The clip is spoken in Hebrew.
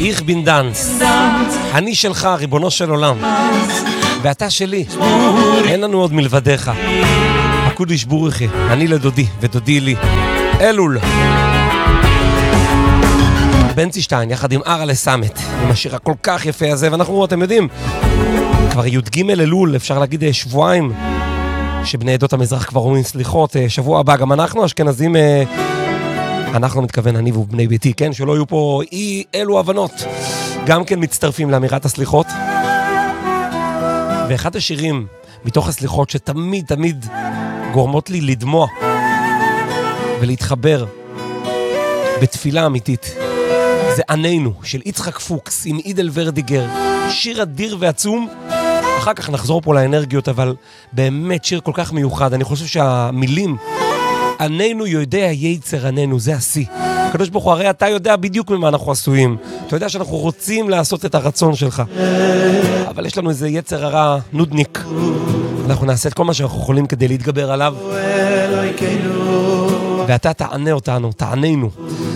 איך בין דאנס, אני שלך, ריבונו של עולם, ואתה שלי, אין לנו עוד מלבדיך. הקודש בורכי, אני לדודי ודודי לי. אלול בנצי שטיין יחד עם ארה לסמת, עם השיר הכל כך יפה הזה. ואנחנו, אתם יודעים, כבר י"ג אלול, אפשר להגיד שבועיים שבני עדות המזרח כבר אומרים סליחות. שבוע הבא גם אנחנו אשכנזים, אנחנו מתכוון אני ובני ביתי, כן, שלא יהיו פה אי אלו הבנות, גם כן מצטרפים לאמירת הסליחות. ואחד השירים מתוך הסליחות שתמיד תמיד גורמות לי לדמוע ולהתחבר בתפילה אמיתית, זה ענינו של יצחק פוקס עם אידל ורדיגר, שיר אדיר ועצום. אחר כך נחזור פה לאנרגיות, אבל באמת שיר כל כך מיוחד. אני חושב שהמילים ענינו יודע יצר ענינו, זה השיא. הקדוש ברוך הוא, הרי אתה יודע בדיוק ממה אנחנו עשויים, אתה יודע שאנחנו רוצים לעשות את הרצון שלך, אבל יש לנו איזה יצר הרע נודניק, אנחנו נעשה את כל מה שאנחנו יכולים כדי להתגבר עליו, ואתה תענה אותנו, תעננו.